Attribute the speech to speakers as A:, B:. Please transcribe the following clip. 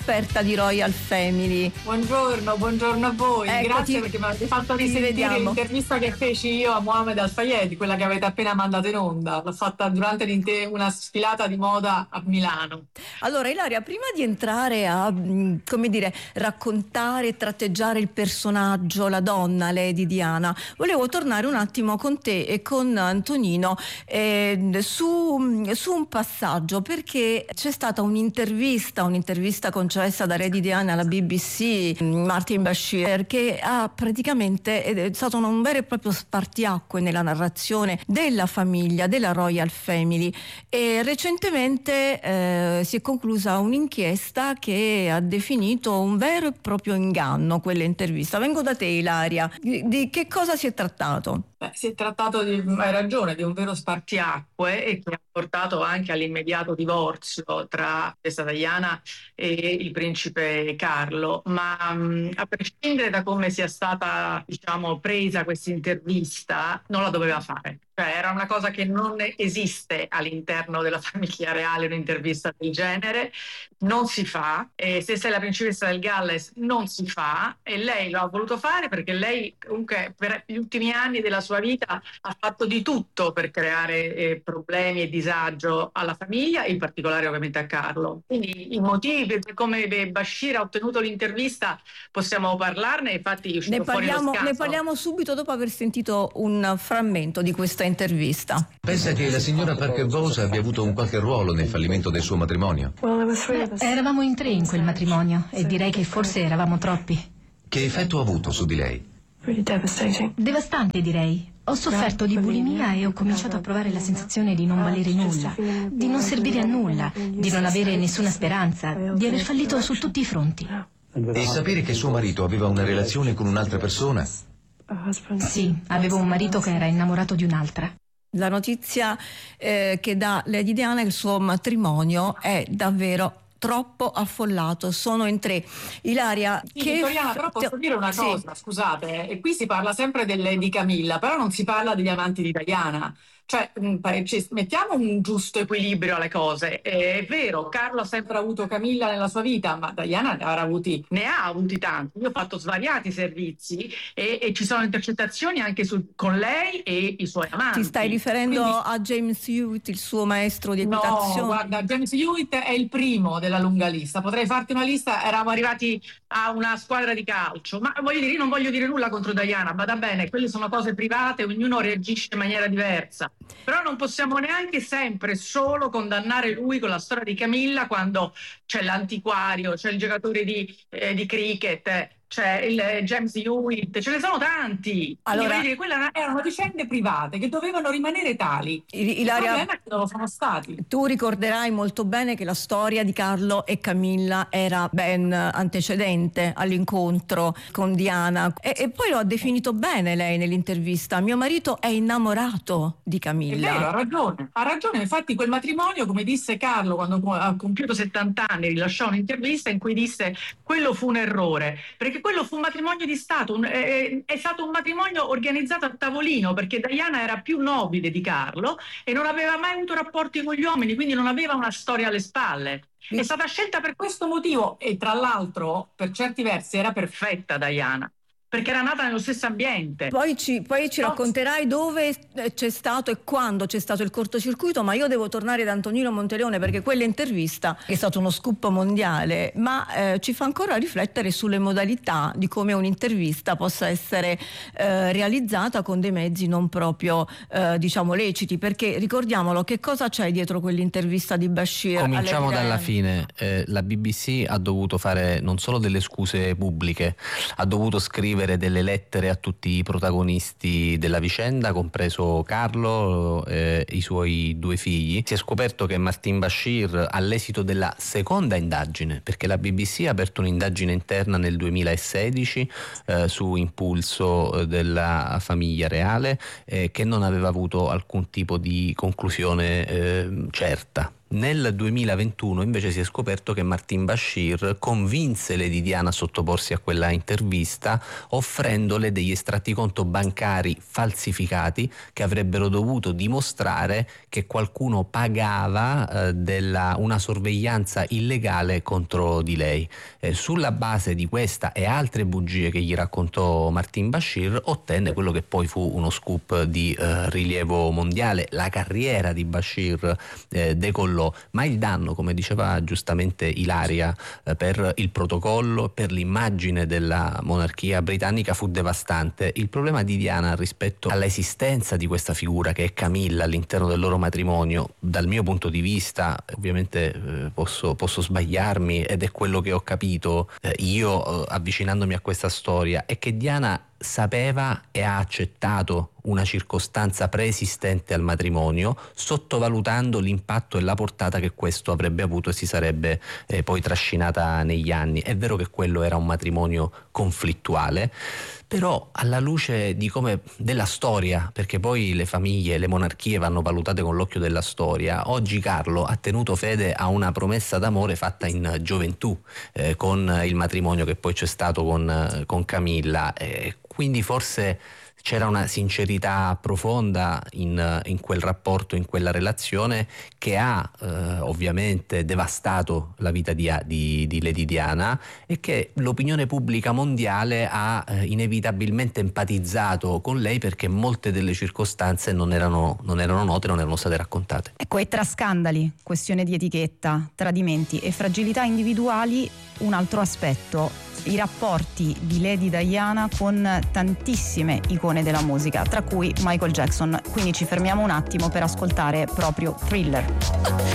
A: esperta di Royal Family.
B: Buongiorno a voi.
A: Ecco,
B: Grazie perché mi avete fatto risentire l'intervista che feci io a Mohamed Al Fayed, quella che avete appena mandato in onda. L'ho fatta durante una sfilata di moda a Milano.
A: Allora Ilaria, prima di entrare a raccontare e tratteggiare il personaggio, la donna Lady Diana, volevo tornare un attimo con te e con Antonino su un passaggio, perché c'è stata un'intervista concessa da Lady Diana alla BBC, Martin Bashir, che ha praticamente è stato un vero e proprio spartiacque nella narrazione della famiglia, della Royal Family, e recentemente si è conclusa un'inchiesta che ha definito un vero e proprio inganno quell'intervista. Vengo da te, Ilaria, di che cosa si è trattato?
B: Si è trattato, hai ragione, di un vero spartiacque e che ha portato anche all'immediato divorzio tra Princessa Diana e il principe Carlo, ma a prescindere da come sia stata, presa questa intervista, non la doveva fare. Cioè, era una cosa che non esiste all'interno della famiglia reale, un'intervista del genere, non si fa, e se sei la principessa del Galles non si fa, e lei lo ha voluto fare perché lei comunque per gli ultimi anni della sua vita ha fatto di tutto per creare problemi e disagio alla famiglia, in particolare ovviamente a Carlo. Quindi i motivi per come Bashir ha ottenuto l'intervista possiamo parlarne, infatti è uscito fuori lo scandalo.
A: Ne parliamo subito dopo aver sentito un frammento di questa intervista.
C: Pensa che la signora Parker Bowles abbia avuto un qualche ruolo nel fallimento del suo matrimonio?
D: Eravamo in 3 in quel matrimonio e direi che forse eravamo troppi.
C: Che effetto ha avuto su di lei?
D: Devastante, direi. Ho sofferto di bulimia e ho cominciato a provare la sensazione di non valere nulla, di non servire a nulla, di non avere nessuna speranza, di aver fallito su tutti i fronti.
C: E sapere che suo marito aveva una relazione con un'altra persona?
D: Sì, avevo un marito che era innamorato di un'altra.
A: La notizia che dà Lady Diana, il suo matrimonio è davvero troppo affollato, sono in 3. Ilaria,
B: sì, Vittoriana, però posso dire una cosa, scusate, e qui si parla sempre di Camilla, però non si parla degli amanti di Diana. Cioè, mettiamo un giusto equilibrio alle cose. È vero, Carlo ha sempre avuto Camilla nella sua vita, ma Diana ne ha avuti tanti. Io ho fatto svariati servizi e ci sono intercettazioni anche con lei e i suoi amanti.
A: Ti stai riferendo a James Hewitt, il suo maestro di equitazione?
B: No, guarda, James Hewitt è il primo della lunga lista. Potrei farti una lista, eravamo arrivati a una squadra di calcio, ma voglio dire, io non voglio dire nulla contro Diana, vada bene, quelle sono cose private, ognuno reagisce in maniera diversa. Però non possiamo neanche sempre solo condannare lui con la storia di Camilla, quando c'è l'antiquario, c'è il giocatore di cricket, c'è il James Hewitt, ce ne sono tanti.
A: Allora,
B: dire, quelle erano vicende private che dovevano rimanere tali.
A: Ilaria,
B: il problema è che non lo sono stati.
A: Tu ricorderai molto bene che la storia di Carlo e Camilla era ben antecedente all'incontro con Diana, e poi lo ha definito bene lei nell'intervista: mio marito è innamorato di Camilla.
B: È vero, ha ragione, infatti quel matrimonio, come disse Carlo quando ha compiuto 70 anni, rilasciò un'intervista in cui disse: quello fu un errore, perché quello fu un matrimonio di Stato, è stato un matrimonio organizzato a tavolino, perché Diana era più nobile di Carlo e non aveva mai avuto rapporti con gli uomini, quindi non aveva una storia alle spalle. È stata scelta per questo motivo, e tra l'altro per certi versi era perfetta Diana, perché era nata nello stesso ambiente.
A: Poi ci racconterai dove c'è stato e quando c'è stato il cortocircuito, ma io devo tornare da Antonino Monteleone, perché quell'intervista è stato uno scoop mondiale, ma ci fa ancora riflettere sulle modalità di come un'intervista possa essere realizzata con dei mezzi non proprio leciti, perché ricordiamolo, che cosa c'è dietro quell'intervista di Bashir?
E: Cominciamo dalla fine. La BBC ha dovuto fare non solo delle scuse pubbliche, ha dovuto scrivere delle lettere a tutti i protagonisti della vicenda, compreso Carlo e i suoi 2 figli. Si è scoperto che Martin Bashir, all'esito della seconda indagine, perché la BBC ha aperto un'indagine interna nel 2016 su impulso della famiglia reale, che non aveva avuto alcun tipo di conclusione certa. Nel 2021 invece si è scoperto che Martin Bashir convinse Lady Diana a sottoporsi a quella intervista offrendole degli estratti conto bancari falsificati che avrebbero dovuto dimostrare che qualcuno pagava una sorveglianza illegale contro di lei. Sulla base di questa e altre bugie che gli raccontò Martin Bashir ottenne quello che poi fu uno scoop di rilievo mondiale. La carriera di Bashir decollò, ma il danno, come diceva giustamente Ilaria, per il protocollo, per l'immagine della monarchia britannica fu devastante. Il problema di Diana rispetto all'esistenza di questa figura che è Camilla all'interno del loro matrimonio, dal mio punto di vista, ovviamente posso sbagliarmi ed è quello che ho capito io avvicinandomi a questa storia, è che Diana sapeva e ha accettato una circostanza preesistente al matrimonio, sottovalutando l'impatto e la portata che questo avrebbe avuto e si sarebbe poi trascinata negli anni. È vero che quello era un matrimonio conflittuale, però alla luce della storia, perché poi le famiglie, le monarchie vanno valutate con l'occhio della storia, oggi Carlo ha tenuto fede a una promessa d'amore fatta in gioventù, con il matrimonio che poi c'è stato con Camilla, quindi forse c'era una sincerità profonda in quel rapporto, in quella relazione, che ha ovviamente devastato la vita di Lady Diana e che l'opinione pubblica mondiale ha inevitabilmente empatizzato con lei, perché molte delle circostanze non erano note, non erano state raccontate.
F: Ecco, e tra scandali, questione di etichetta, tradimenti e fragilità individuali, un altro aspetto: i rapporti di Lady Diana con tantissime icone della musica, tra cui Michael Jackson. Quindi ci fermiamo un attimo per ascoltare proprio Thriller.